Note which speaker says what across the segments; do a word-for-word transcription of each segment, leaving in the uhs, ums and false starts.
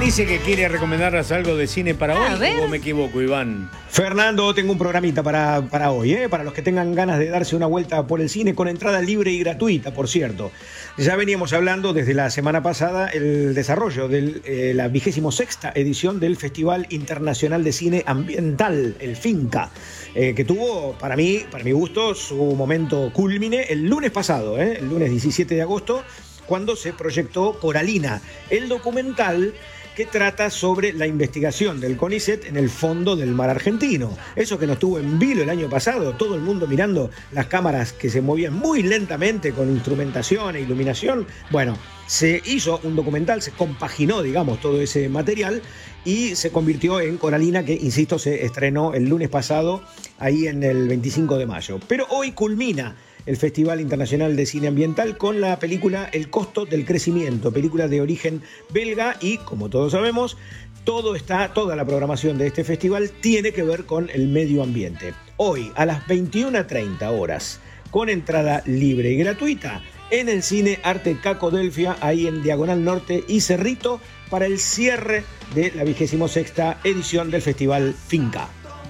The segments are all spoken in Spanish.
Speaker 1: dice que quiere recomendarnos algo de cine para
Speaker 2: A
Speaker 1: hoy,
Speaker 2: ver.
Speaker 1: o me equivoco, Iván.
Speaker 3: Fernando, tengo un programita para, para hoy, ¿eh? Para los que tengan ganas de darse una vuelta por el cine con entrada libre y gratuita, por cierto. Ya veníamos hablando desde la semana pasada el desarrollo de eh, la vigésimo sexta edición del Festival Internacional de Cine Ambiental, el FINCA, eh, que tuvo, para mí, para mi gusto, su momento cúlmine el lunes pasado, ¿eh? El lunes diecisiete de agosto, cuando se proyectó Coralina, el documental que trata sobre la investigación del CONICET en el fondo del mar argentino. Eso que nos tuvo en vilo el año pasado, todo el mundo mirando las cámaras que se movían muy lentamente con instrumentación e iluminación. Bueno, se hizo un documental, se compaginó, digamos, todo ese material y se convirtió en Coralina, que, insisto, se estrenó el lunes pasado, ahí en el veinticinco de mayo. Pero hoy culmina el Festival Internacional de Cine Ambiental con la película El costo del crecimiento, película de origen belga y, como todos sabemos, todo está, toda la programación de este festival tiene que ver con el medio ambiente. Hoy, a las veintiuna treinta horas, con entrada libre y gratuita, en el Cine Arte Cacodelfia, ahí en Diagonal Norte y Cerrito, para el cierre de la vigésimo sexta edición del Festival FINCA.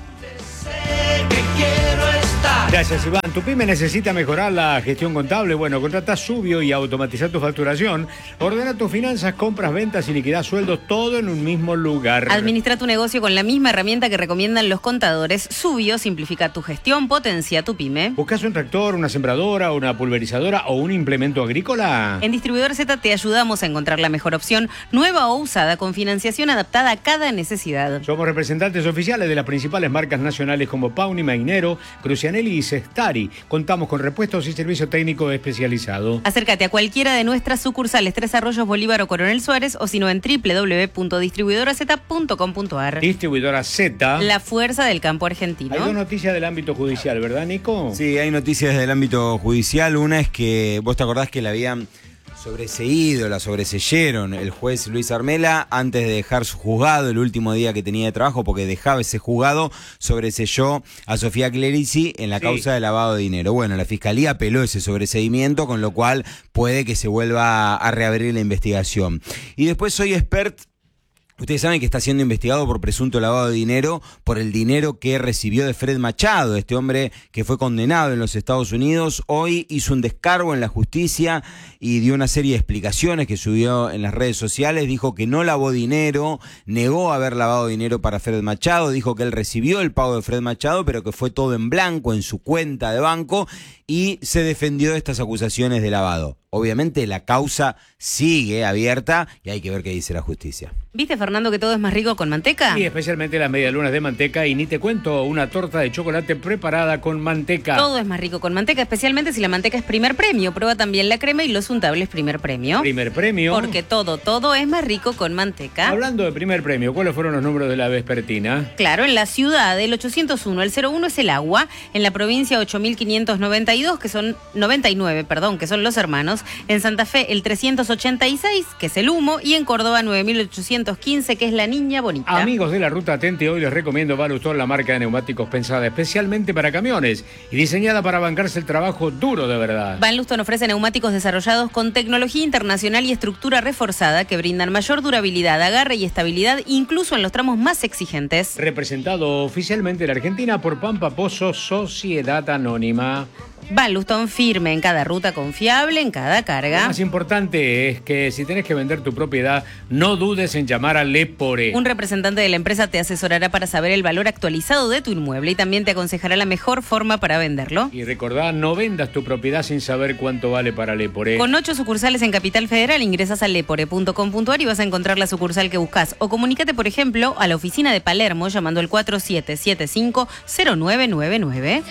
Speaker 1: Gracias, Iván. Tu pyme necesita mejorar la gestión contable. Bueno, contrata Subio y automatizar tu facturación. Ordena tus finanzas, compras, ventas y liquidar sueldos, todo en un mismo lugar.
Speaker 2: Administra tu negocio con la misma herramienta que recomiendan los contadores. Subio simplifica tu gestión, potencia tu pyme.
Speaker 1: ¿Buscas un tractor, una sembradora, una pulverizadora o un implemento agrícola?
Speaker 2: En Distribuidor Z te ayudamos a encontrar la mejor opción, nueva o usada, con financiación adaptada a cada necesidad.
Speaker 1: Somos representantes oficiales de las principales marcas nacionales como Pauni, Mainero, Crucianelli y Sestari. Contamos con repuestos y servicio técnico especializado.
Speaker 2: Acércate a cualquiera de nuestras sucursales, Tres Arroyos, Bolívar o Coronel Suárez, o si no en doble u doble u doble u punto distribuidora z punto com punto a r.
Speaker 1: Distribuidora Z.
Speaker 2: La fuerza del campo argentino.
Speaker 1: Hay dos noticias del ámbito judicial, ¿verdad, Nico?
Speaker 4: Sí, hay noticias del ámbito judicial. Una es que vos te acordás que la habían sobreseído, la sobreseyeron el juez Luis Armela antes de dejar su juzgado, el último día que tenía de trabajo, porque dejaba ese juzgado, sobreselló a Sofía Clerici en la sí. causa de lavado de dinero. Bueno, la fiscalía apeló ese sobreseimiento, con lo cual puede que se vuelva a reabrir la investigación. Y después Soy Expert. Ustedes saben que está siendo investigado por presunto lavado de dinero, por el dinero que recibió de Fred Machado, este hombre que fue condenado en los Estados Unidos. Hoy hizo un descargo en la justicia y dio una serie de explicaciones que subió en las redes sociales. Dijo que no lavó dinero, negó haber lavado dinero para Fred Machado, dijo que él recibió el pago de Fred Machado, pero que fue todo en blanco en su cuenta de banco, y se defendió de estas acusaciones de lavado. Obviamente la causa sigue abierta y hay que ver qué dice la justicia.
Speaker 2: ¿Viste, Fernando, que todo es más rico con manteca?
Speaker 1: Sí, especialmente las medialunas de manteca, y ni te cuento, una torta de chocolate preparada con manteca.
Speaker 2: Todo es más rico con manteca, especialmente si la manteca es primer premio. Prueba también la crema y los untables primer premio.
Speaker 1: Primer premio.
Speaker 2: Porque todo, todo es más rico con manteca.
Speaker 1: Hablando de primer premio, ¿cuáles fueron los números de la vespertina?
Speaker 2: Claro, en la ciudad el ochocientos uno, el cero uno es el agua, en la provincia ocho mil quinientos noventa y dos, que son noventa y nueve, perdón, que son los hermanos, en Santa Fe el trescientos ochenta y seis, que es el humo, y en Córdoba nueve mil ochocientos quince, que es la niña bonita.
Speaker 1: Amigos de la Ruta Atenti, hoy les recomiendo Valustol, la marca de neumáticos pensada especialmente para camiones y diseñada para bancarse el trabajo duro de verdad.
Speaker 2: Van Luston ofrece neumáticos desarrollados con tecnología internacional y estructura reforzada que brindan mayor durabilidad, agarre y estabilidad, incluso en los tramos más exigentes.
Speaker 1: Representado oficialmente en la Argentina por Pampa Pozo Sociedad Anónima.
Speaker 2: Van Luston, firme en cada ruta, confiable en cada carga.
Speaker 1: Lo más importante es que si tenés que vender tu propiedad, no dudes en llamar a Lepore.
Speaker 2: Un representante de la empresa te asesorará para saber el valor actualizado de tu inmueble y también te aconsejará la mejor forma para venderlo.
Speaker 1: Y recordá, no vendas tu propiedad sin saber cuánto vale para Lepore.
Speaker 2: Con ocho sucursales en Capital Federal, ingresas a lepore punto com punto a r y vas a encontrar la sucursal que buscas. O comunícate, por ejemplo, a la oficina de Palermo llamando al cuatro siete siete cinco cero nueve nueve nueve.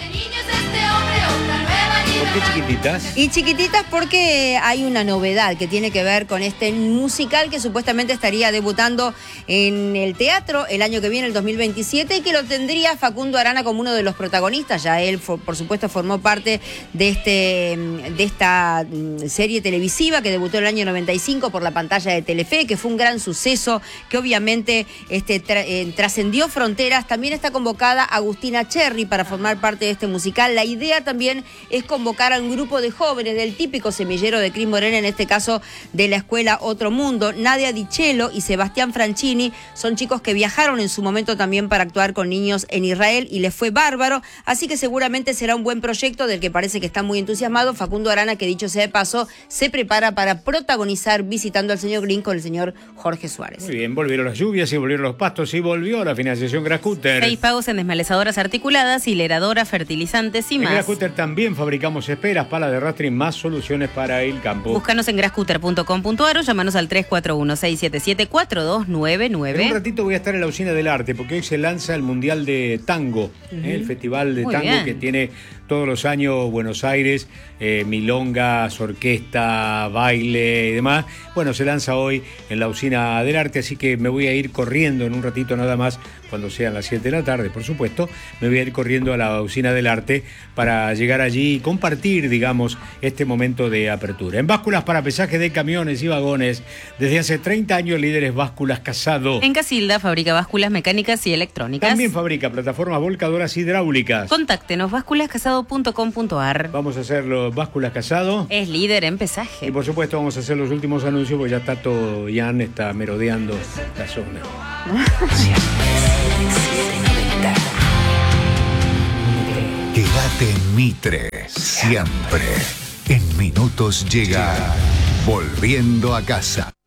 Speaker 1: ¿Por qué chiquititas?
Speaker 5: Y chiquititas porque hay una novedad que tiene que ver con este musical que supuestamente estaría debutando en el teatro el año que viene, el dos mil veintisiete, y que lo tendría Facundo Arana como uno de los protagonistas. Ya él, por supuesto, formó parte de, este, de esta serie televisiva que debutó en el año noventa y cinco por la pantalla de Telefe, que fue un gran suceso, que obviamente este, tra eh, trascendió fronteras. También está convocada Agustina Cherry para formar parte de este musical. La idea también es convocar convocar a un grupo de jóvenes del típico semillero de Cris Morena, en este caso de la escuela Otro Mundo. Nadia Dichelo y Sebastián Franchini son chicos que viajaron en su momento también para actuar con niños en Israel y les fue bárbaro, así que seguramente será un buen proyecto del que parece que está muy entusiasmado Facundo Arana, que dicho sea de paso, se prepara para protagonizar Visitando al señor Green con el señor Jorge Suárez.
Speaker 1: Muy bien, volvieron las lluvias y volvieron los pastos y volvió la financiación Grascutter.
Speaker 2: Seis pagos en desmalezadoras articuladas, hileradoras, fertilizantes y
Speaker 1: En
Speaker 2: más.
Speaker 1: Grascutter también fabricamos esperas, palas de rastre y más soluciones para el campo.
Speaker 2: Búscanos en grascutter punto com punto ar o llámanos al tres cuatro uno, seis siete siete, cuatro dos nueve nueve.
Speaker 1: En un ratito voy a estar en la Usina del Arte porque hoy se lanza el Mundial de Tango, uh-huh. ¿eh? El Festival de
Speaker 2: Muy
Speaker 1: Tango
Speaker 2: bien.
Speaker 1: que tiene todos los años Buenos Aires, eh, milongas, orquesta, baile y demás. Bueno, se lanza hoy en la Usina del Arte, así que me voy a ir corriendo en un ratito nada más, cuando sean las siete de la tarde, por supuesto, me voy a ir corriendo a la Usina del Arte para llegar allí y compartir, digamos, este momento de apertura. En básculas para pesaje de camiones y vagones, desde hace treinta años, líderes Básculas Casado.
Speaker 2: En Casilda fabrica básculas mecánicas y electrónicas.
Speaker 1: También fabrica plataformas volcadoras hidráulicas.
Speaker 2: Contáctenos, básculas casado punto com punto ar.
Speaker 1: Vamos a hacer los Básculas Casado.
Speaker 2: Es líder en pesaje.
Speaker 1: Y por supuesto vamos a hacer los últimos anuncios porque ya está todo, Jan está merodeando la zona.
Speaker 6: Quédate en Mitre, siempre. En minutos llega Volviendo a Casa.